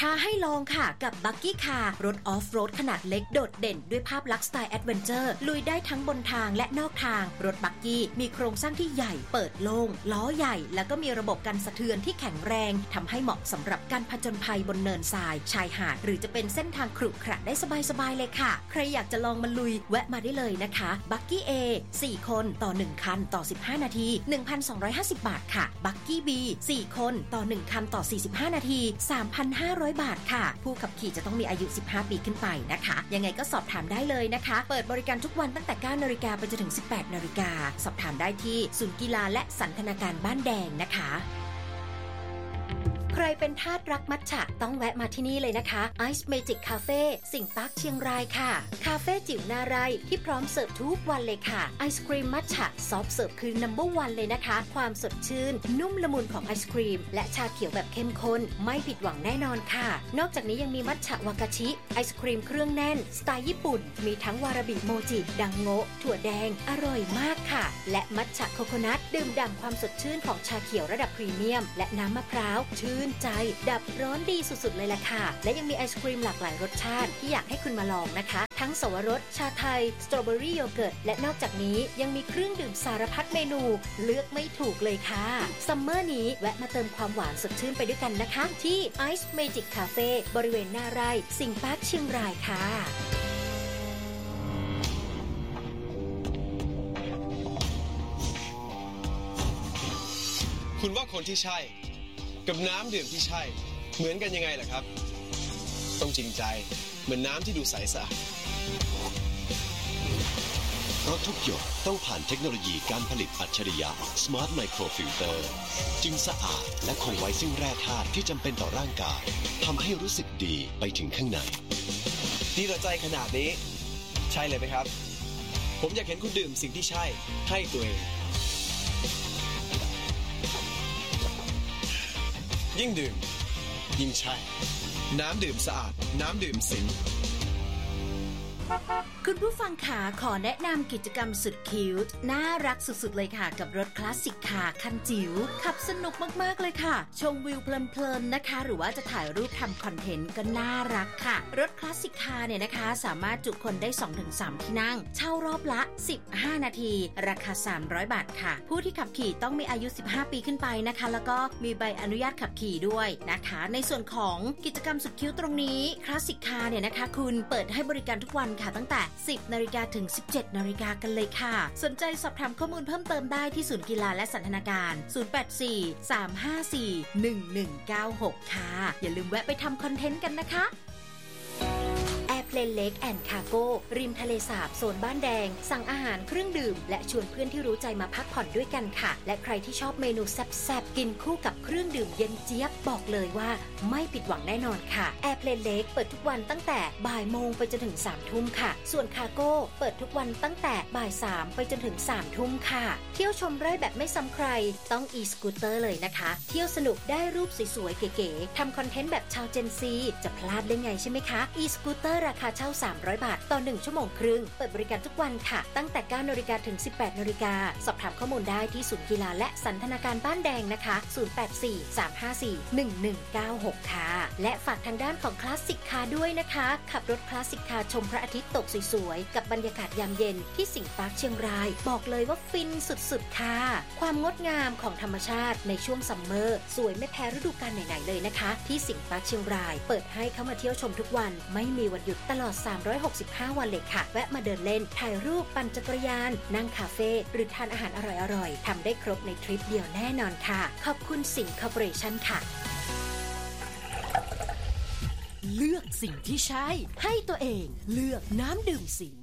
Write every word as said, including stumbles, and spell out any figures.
ท้าให้ลองค่ะกับบักกี้คาร์รถออฟโรดขนาดเล็กโดดเด่นด้วยภาพลักษณ์สไตล์แอดเวนเจอร์ลุยได้ทั้งบนทางและนอกทางรถบักกี้มีโครงสร้างที่ใหญ่เปิดโล่งล้อใหญ่แล้วก็มีระบบกันสะเทือนที่แข็งแรงทำให้เหมาะสำหรับการผจญภัยบนเนินทรายชายหาดหรือจะเป็นเส้นทางขรุขระได้สบายๆเลยค่ะใครอยากจะลองมาลุยแวะมาได้เลยนะคะบักกี้ A สี่คนต่อหนึ่งคันต่อสิบห้านาที หนึ่งพันสองร้อยห้าสิบ บาทค่ะบักกี้ B สี่คนต่อหนึ่งคันต่อสี่สิบห้านาที สามพันห้าร้อย บาทค่ะผู้ขับขี่จะต้องมีอายุสิบห้าปีขึ้นไปนะคะยังไงก็สอบถามได้เลยนะคะเปิดบริการทุกวันตั้งแต่ เก้านาฬิกา ไปจนถึง สิบแปดนาฬิกาสอบถามได้ที่ศูนย์กีฬาและสันทนาการบ้านแดงนะคะใครเป็นทาสรักมัทฉะต้องแวะมาที่นี่เลยนะคะ Ice Magic Cafe สิงห์ปาร์คเชียงรายค่ะคาเฟ่จิ๋วนาไรที่พร้อมเสิร์ฟทุกวันเลยค่ะไอศครีมมัทฉะซอฟต์เสิร์ฟคือ นัมเบอร์ วัน เลยนะคะความสดชื่นนุ่มละมุนของไอศครีมและชาเขียวแบบเข้มข้นไม่ผิดหวังแน่นอนค่ะนอกจากนี้ยังมีมัทฉะวากาชิไอศครีมเครื่องแน่นสไตล์ญี่ปุ่นมีทั้งวาราบิโมจิดังโงะถั่วแดงอร่อยมากค่ะและมัทฉะโคโคนัทดื่มด่ำความสดชื่นของชาเขียวระดับพรีเมียมและน้ำมะพร้าวชื่นใจดับร้อนดีสุดๆเลยล่ะค่ะและยังมีไอศครีมหลากหลายรสชาติที่อยากให้คุณมาลองนะคะทั้งสวรสชาไทยสตรอเบอรี่โยเกิร์ตและนอกจากนี้ยังมีเครื่องดื่มสารพัดเมนูเลือกไม่ถูกเลยค่ะซัมเมอร์นี้แวะมาเติมความหวานสดชื่นไปด้วยกันนะคะที่ Ice Magic Cafe บริเวณหน้าไร่สิงห์ปาร์คเชียงรายค่ะคุณว่าคนที่ใช่กับน้ำดื่มที่ใช่เหมือนกันยังไงล่ะครับต้องจริงใจเหมือนน้ำที่ดูใสสะอาดเพราะทุกหยดต้องผ่านเทคโนโลยีการผลิตอัจฉริยะ Smart Microfilter จึงสะอาดและคงไว้ซึ่งแร่ธาตุที่จำเป็นต่อร่างกายทำให้รู้สึกดีไปถึงข้างในดีต่อใจขนาดนี้ใช่เลยไหมครับผมอยากเห็นคุณดื่มสิ่งที่ใช่ให้ตัวเองยิ่งดื่มยิ่งใช่น้ำดื่มสะอาดน้ำดื่มสิงห์คุณผู้ฟังขาขอแนะนำกิจกรรมสุดคิวต์น่ารักสุดๆเลยค่ะกับรถคลาสสิกคาร์คันจิ๋วขับสนุกมากๆเลยค่ะชมวิวเพลินๆนะคะหรือว่าจะถ่ายรูปทำคอนเทนต์ก็น่ารักค่ะรถคลาสสิกคาร์เนี่ยนะคะสามารถจุคนได้ สองถึงสาม ที่นั่งเช่ารอบละสิบห้านาทีราคาสามร้อยบาทค่ะผู้ที่ขับขี่ต้องมีอายุสิบห้าปีขึ้นไปนะคะแล้วก็มีใบอนุญาตขับขี่ด้วยนะคะในส่วนของกิจกรรมสุดคิวตรงนี้คลาสสิกคาร์เนี่ยนะคะคุณเปิดให้บริการทุกวันค่ะตั้งแต่สิบนาฬิกาถึงสิบเจ็ดนาฬิกากันเลยค่ะสนใจสอบถามข้อมูลเพิ่มเติมได้ที่ศูนย์กีฬาและสันทนาการศูนย์ แปด สี่ สาม ห้า สี่ หนึ่ง หนึ่ง เก้า หกค่ะอย่าลืมแวะไปทำคอนเทนต์กันนะคะแอร์เพลนเล็กแอนด์คาร์โก้ริมทะเลสาบโซนบ้านแดงสั่งอาหารเครื่องดื่มและชวนเพื่อนที่รู้ใจมาพักผ่อนด้วยกันค่ะและใครที่ชอบเมนูแซ่บๆกินคู่กับเครื่องดื่มเย็นเจี๊ยบบอกเลยว่าไม่ผิดหวังแน่นอนค่ะแอร์เพลนเล็กเปิดทุกวันตั้งแต่บ่ายโมงไปจนถึงสามทุ่มค่ะส่วนคาร์โก้เปิดทุกวันตั้งแต่บ่ายสามไปจนถึงสามทุ่มค่ะเที่ยวชมไร่แบบไม่ซ้ำใครต้องอีสกูตเตอร์เลยนะคะเที่ยวสนุกได้รูปสวยๆเก๋ๆทำคอนเทนต์แบบชาวเจนซีจะพลาดได้ไงใช่ไหมคะอีสกูตเตอร์ราคาเช่าสามร้อยบาทต่อหนึ่งชั่วโมงครึ่งเปิดบริการทุกวันค่ะตั้งแต่ เก้านาฬิกา ถึง สิบแปดนาฬิกาสอบถามข้อมูลได้ที่ศูนย์กีฬาและสันทนาการบ้านแดงนะคะศูนย์ แปด สี่ สาม ห้า สี่ หนึ่ง หนึ่ง เก้า หกค่ะและฝากทางด้านของคลาสสิกคาร์ด้วยนะคะขับรถคลาสสิกคาร์ชมพระอาทิตย์ตกสวยๆกับบรรยากาศยามเย็นที่สิงห์ปาร์คเชียงรายบอกเลยว่าฟินสุดๆค่ะความงดงามของธรรมชาติในช่วงซัมเมอร์สวยไม่แพ้ฤดูกาลไหนๆเลยนะคะที่สิงห์ปาร์คเชียงรายเปิดให้เข้ามาเที่ยวชมทุกวันไม่มีวันหยุดตลอดสามร้อยหกสิบห้าวันเลยค่ะแวะมาเดินเล่นถ่ายรูปปั่นจักรยานนั่งคาเฟ่หรือทานอาหารอร่อยๆทำได้ครบในทริปเดียวแน่นอนค่ะขอบคุณสิงห์คอร์ปอเรชั่นค่ะเลือกสิ่งที่ใช่ให้ตัวเองเลือกน้ำดื่มสิงห์